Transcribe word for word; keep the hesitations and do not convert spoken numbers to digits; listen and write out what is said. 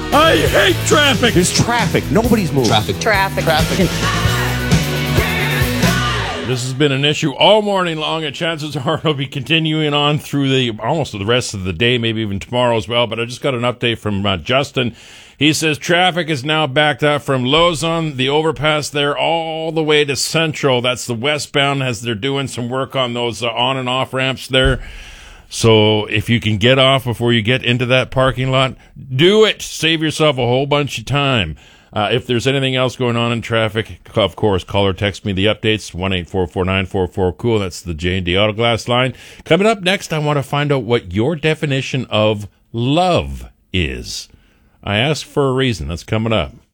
I hate traffic. There's traffic. Nobody's moving. Traffic. Traffic. Traffic. This has been an issue all morning long, and chances are it'll be continuing on through the almost the rest of the day, maybe even tomorrow as well. But I just got an update from uh, Justin. He says traffic is now backed up from Lausanne, the overpass there, all the way to Central. That's the westbound, as they're doing some work on those uh, on and off ramps there. So if you can get off before you get into that parking lot, do it. Save yourself a whole bunch of time. Uh, if there's anything else going on in traffic, of course, call or text me the updates, one eight four four nine four four cool. That's the J and D Autoglass line. Coming up next, I want to find out what your definition of love is. I asked for a reason. That's coming up.